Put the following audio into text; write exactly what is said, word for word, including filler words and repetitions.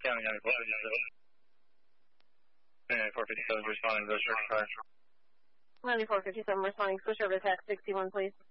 County ninety-four fifty-seven responding to the Shark Fire. ninety-four fifty-seven responding to Service Act sixty-one, please.